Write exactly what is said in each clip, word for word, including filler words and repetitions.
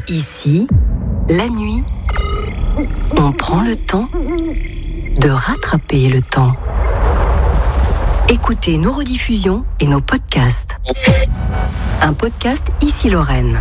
Ici, la nuit, on prend le temps de rattraper le temps. Écoutez nos rediffusions et nos podcasts. Un podcast Ici Lorraine.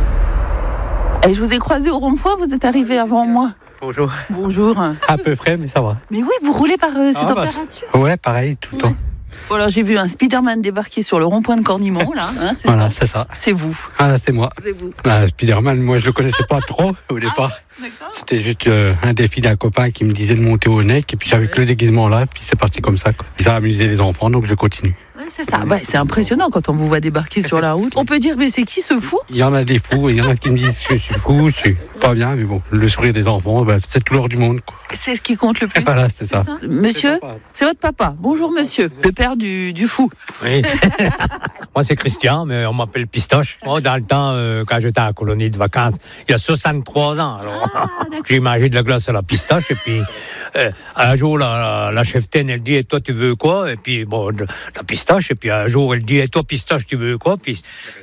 Et je vous ai croisé au rond-point, vous êtes arrivé avant moi. Bonjour. Bonjour. Un peu frais, mais ça va. Mais oui, vous roulez par euh, ces ah, températures bah, Ouais, pareil, tout le ouais. temps. Bon, alors j'ai vu un Spider-Man débarquer sur le rond-point de Cornimont, là. Hein, c'est voilà, ça. c'est ça. C'est vous. Ah, c'est moi. C'est vous. Ah, Spider-Man, moi, je le connaissais pas trop au départ. Ah, d'accord. C'était juste euh, un défi d'un copain qui me disait de monter au nec, et puis j'avais ouais. que le déguisement là, puis c'est parti comme ça, quoi. Puis ça a amusé les enfants, donc je continue. Ouais, c'est ça. Ouais, c'est impressionnant quand on vous voit débarquer sur la route. On peut dire, mais c'est qui ce fou? Il y en a des fous, et il y en a qui me disent je suis fou, je suis pas bien, mais bon, le sourire des enfants, bah, c'est tout l'or du monde, quoi. C'est ce qui compte le plus. Voilà, c'est, c'est ça. ça. Monsieur, c'est votre papa. Bonjour monsieur, le père du, du fou. Oui. Moi c'est Christian, mais on m'appelle Pistoche. Moi, dans le temps, euh, quand j'étais à la colonie de vacances, il y a soixante-trois ans, alors Ah, j'ai mangé de la glace à la pistache, et puis euh, un jour la, la, la cheftaine elle dit et toi tu veux quoi? Et puis bon, de, la pistache, et puis un jour elle dit et toi Pistoche tu veux quoi? Puis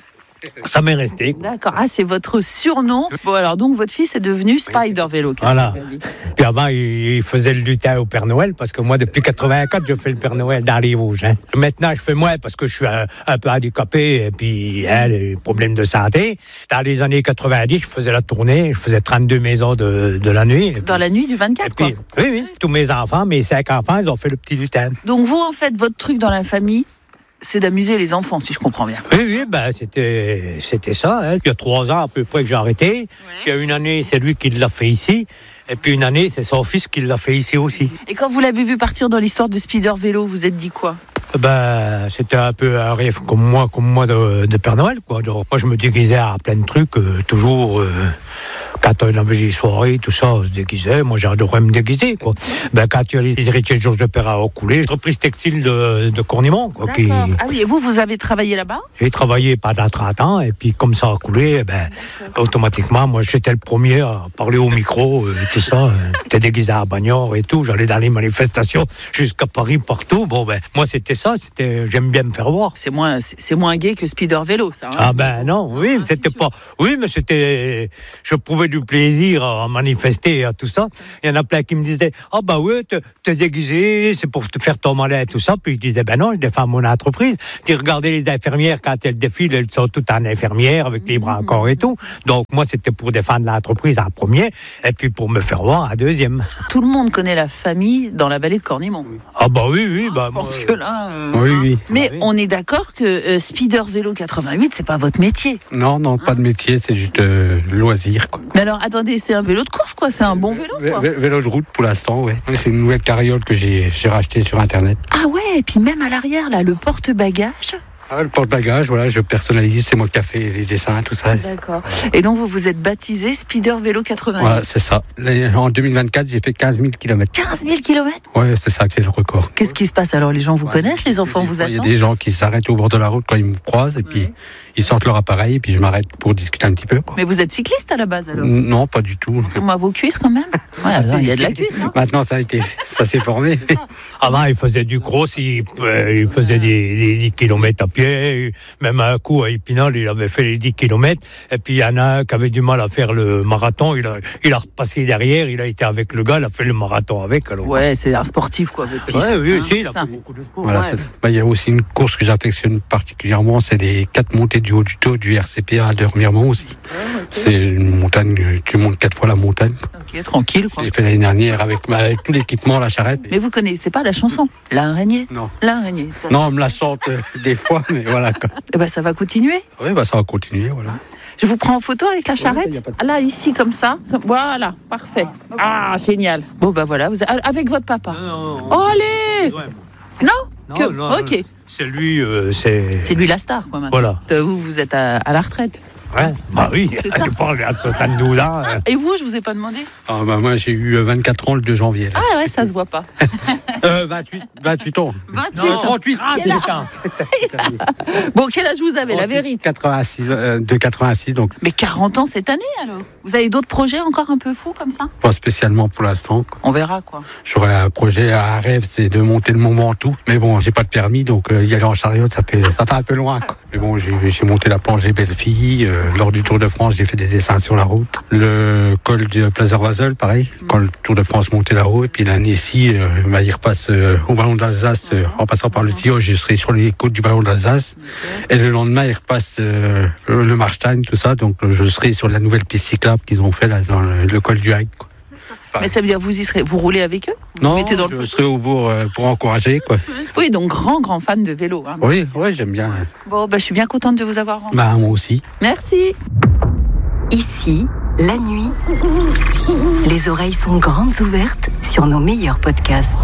ça m'est resté. D'accord. Ah, c'est votre surnom. Bon, alors donc votre fils est devenu Spider Vélo. Voilà. Puis avant, il faisait le lutin au Père Noël, parce que moi, depuis quatre-vingt-quatre, je fais le Père Noël dans les Vosges. Hein. Maintenant, je fais moins parce que je suis un, un peu handicapé et puis hein, les problèmes de santé. Dans les années quatre-vingt-dix, je faisais la tournée, je faisais trente-deux maisons de, de la nuit. Dans puis, la nuit du vingt-quatre, et puis, quoi. Oui, oui. Tous mes enfants, mes cinq enfants, ils ont fait le petit lutin. Donc vous, en fait, votre truc dans la famille, c'est d'amuser les enfants, si je comprends bien. Oui, oui, ben c'était, c'était ça. Hein. Il y a trois ans à peu près que j'ai arrêté. Ouais. Il y a une année, c'est lui qui l'a fait ici. Et puis une année, c'est son fils qui l'a fait ici aussi. Et quand vous l'avez vu partir dans l'histoire de Spider Vélo, vous êtes dit quoi? Ben, c'était un peu un rêve comme moi, comme moi de, de Père Noël, quoi. Donc, moi, je me déguisais à plein de trucs, euh, toujours. Euh, quand on avait des soirées, tout ça, on se déguisait. Moi, j'adorais me déguiser, quoi. Ben, quand il y a les héritiers de Georges de Perra au coulé, entreprise textile de, de Cornimont, quoi. Qui... Ah oui, et vous, vous avez travaillé là-bas? J'ai travaillé pendant trente ans, et puis comme ça a coulé, ben, automatiquement, moi, j'étais le premier à parler au micro, euh, tout ça. Euh, j'étais déguisé à Bagnères et tout. J'allais dans les manifestations jusqu'à Paris, partout. Bon, ben, moi, c'était ça. C'était, j'aime bien me faire voir. C'est moins, c'est, c'est moins gai que Spider Vélo, ça. Hein. Ah ben non, oui, ah, mais c'était pas. Oui, mais c'était. Je prouvais du plaisir à manifester, à tout ça. Il y en a plein qui me disaient, ah ben oui, t'es déguisé, c'est pour te faire ton malin, tout ça. Puis je disais, ben non, je défends mon entreprise. Tu regardais les infirmières quand elles défilent, elles sont toutes en infirmière avec les bras encore et tout. Donc moi, c'était pour défendre l'entreprise en premier, et puis pour me faire voir en deuxième. Tout le monde connaît la famille dans la vallée de Cornimont. Ah ben oui, oui, ben. Je pense que là. Euh, oui, oui. Mais ah, oui. on est d'accord que euh, Spider Vélo quatre-vingt-huit, c'est pas votre métier. Non, non, pas de métier, c'est juste euh, loisir, quoi. Mais alors, attendez, c'est un vélo de course, quoi. C'est un bon vélo, quoi. Vé- vélo de route pour l'instant, ouais. C'est une nouvelle carriole que j'ai, j'ai rachetée sur Internet. Ah ouais, et puis même à l'arrière, là, le porte-bagages. Ah, le porte-bagages, voilà, je personnalise, c'est moi qui ai fait les dessins, tout ça. D'accord. Et donc, vous vous êtes baptisé Spider Vélo quatre-vingt-huit. Voilà, c'est ça. Là, en deux mille vingt-quatre, j'ai fait quinze mille kilomètres. quinze mille kilomètres. Ouais, c'est ça que c'est le record. Qu'est-ce qui se passe alors? Les gens vous Ouais, connaissent, les enfants des vous fois, attendent? Il y a des gens qui s'arrêtent au bord de la route quand ils me croisent, et puis Ouais. ils sortent leur appareil, et puis je m'arrête pour discuter un petit peu, quoi. Mais vous êtes cycliste à la base alors? Non, pas du tout. On a vos cuisses quand même? Ouais, alors, il y a de la cuisse, hein? Maintenant, ça a été, ça s'est formé. Avant, il faisait du cross, il, euh, il faisait des, des dix kilomètres à pied. Même un coup, à Épinal, il avait fait les dix kilomètres. Et puis, il y en a un qui avait du mal à faire le marathon. Il a, il a repassé derrière. Il a été avec le gars, il a fait le marathon avec. Alors. Ouais, c'est un sportif, quoi, votre fils. Ouais, oui, Hein, aussi, il a ça. fait beaucoup de sport. Voilà, Ouais. c'est- bah, il y a aussi une course que j'affectionne particulièrement, c'est les quatre montées du haut du taux du R C P A de Remiremont aussi. Ah, ok. C'est une montagne, tu montes quatre fois la montagne. Ok, tranquille, quoi. J'ai fait l'année dernière avec, ma- avec tout l'équipement, la charrette. Mais vous connaissez pas la chanson? L'araignée? Non. L'araignée. Non, on me la chante euh, des fois, mais voilà. quoi. Eh ben, ça va continuer. Oui, bah, ça va continuer, voilà. Je vous prends en photo avec la y charrette. a pas de- Ah, là, ici, comme ça. Comme- Voilà, parfait. Ah, génial. Bon, bah voilà, vous avez- avec votre papa. Non, non, Oh, allez! ouais. Non, Non, que- non, ok. C'est lui, euh, c'est. C'est lui la star, quoi, maintenant. Voilà. Euh, Vous, vous êtes à, à la retraite. Ouais. Bah oui, C'est ça. tu parles à soixante-douze ans. euh. Et vous, je vous ai pas demandé? Ah, bah, moi, j'ai eu euh, vingt-quatre ans le deux janvier. Là. Ah ouais, ça se voit pas. euh, vingt-huit, vingt-huit ans. vingt-huit Non, ans. trente-huit. Ah, Quel âge putain. Bon, quel âge vous avez, la vérité? quatre-vingt-six, euh, de quatre-vingt-six, donc Mais quarante ans cette année, alors. Vous avez d'autres projets encore un peu fous comme ça? pas spécialement pour l'instant, quoi. On verra, quoi. J'aurais un projet, un rêve, c'est de monter le Mont Ventoux. Mais bon, j'ai pas de permis, donc euh, y aller en chariot, ça fait, ça fait un peu loin, quoi. Mais bon, j'ai, j'ai monté la plongée Belle-Fille. Euh, lors du Tour de France, j'ai fait des dessins sur la route. Le col de Plazerwazel, pareil. Quand le Tour de France montait là-haut. Et puis l'année-ci, euh, bah, il repasse euh, au Ballon d'Alsace, euh, en passant par le Tillot, je serai sur les côtes du Ballon d'Alsace. Et le lendemain, il repasse euh, le Marstein, tout ça. Donc je serai sur la nouvelle piste cyclable qu'ils ont fait là dans le, le col du Hague, quoi. Mais ça veut dire vous y serez, vous roulez avec eux? Vous Non, mettez dans je le... serai au bourg euh, pour encourager, quoi. Oui, donc grand, grand fan de vélo. Hein. Oui, oui, j'aime bien. Bon, bah, je suis bien contente de vous avoir rencontré. Bah, moi aussi. Merci. Ici, la nuit, les oreilles sont grandes ouvertes sur nos meilleurs podcasts.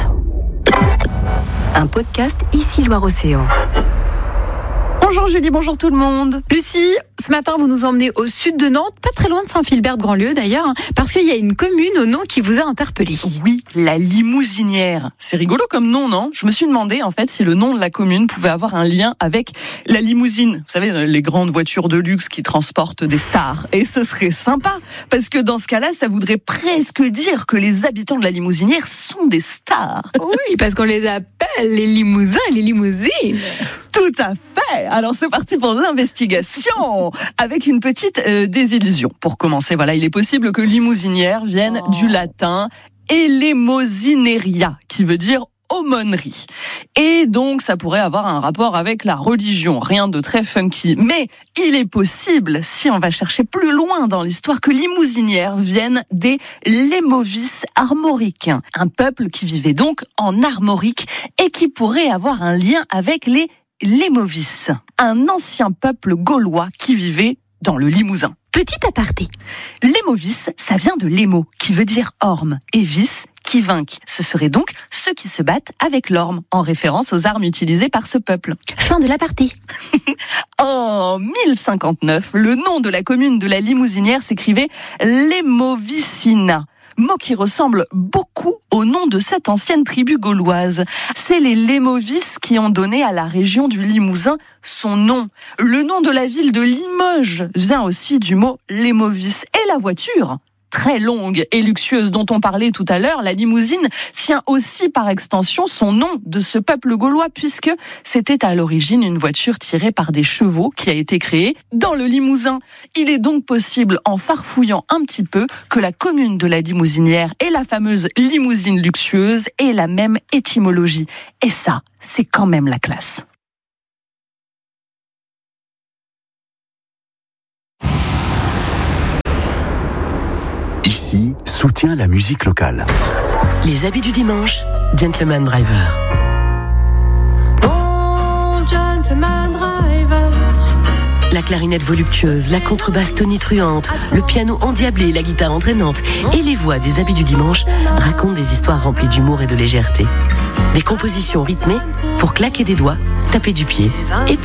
Un podcast Ici Loire-Océan. Bonjour Julie, bonjour tout le monde. Lucie, ce matin vous nous emmenez au sud de Nantes, pas très loin de Saint-Philbert-de-Grandlieu d'ailleurs, hein, parce qu'il y a une commune au nom qui vous a interpellé. Oui, la Limousinière. C'est rigolo comme nom, non? Je me suis demandé en fait si le nom de la commune pouvait avoir un lien avec la limousine. Vous savez, les grandes voitures de luxe qui transportent des stars. Et ce serait sympa, parce que dans ce cas-là, ça voudrait presque dire que les habitants de la Limousinière sont des stars. Oui, parce qu'on les appelle les limousins et les limousines. Tout à fait. Alors c'est parti pour l'investigation avec une petite euh, désillusion. Pour commencer, voilà, il est possible que limousinière vienne Oh. du latin elemosineria, qui veut dire aumônerie. Et donc ça pourrait avoir un rapport avec la religion, rien de très funky. Mais il est possible, si on va chercher plus loin dans l'histoire, que limousinière vienne des Lémovis armoricains, un peuple qui vivait donc en Armorique et qui pourrait avoir un lien avec les Lémovis, un ancien peuple gaulois qui vivait dans le Limousin. Petit aparté. Lémovis, ça vient de lémo, qui veut dire orme, et vis, qui vainquent. Ce serait donc ceux qui se battent avec l'orme, en référence aux armes utilisées par ce peuple. Fin de l'aparté. En mille cinquante-neuf, le nom de la commune de la Limousinière s'écrivait Lémovicina. Mot qui ressemble beaucoup au nom de cette ancienne tribu gauloise. C'est les Lémovis qui ont donné à la région du Limousin son nom. Le nom de la ville de Limoges vient aussi du mot Lémovis. Et la voiture, très longue et luxueuse dont on parlait tout à l'heure, la limousine, tient aussi par extension son nom de ce peuple gaulois, puisque c'était à l'origine une voiture tirée par des chevaux qui a été créée dans le Limousin. Il est donc possible, en farfouillant un petit peu, que la commune de la Limousinière et la fameuse limousine luxueuse aient la même étymologie. Et ça, c'est quand même la classe. Ici, soutient la musique locale. Les habits du dimanche, Gentleman Driver. Oh, gentleman driver. La clarinette voluptueuse, la contrebasse tonitruante, le piano endiablé, la guitare entraînante et les voix des habits du dimanche racontent des histoires remplies d'humour et de légèreté. Des compositions rythmées pour claquer des doigts, taper du pied et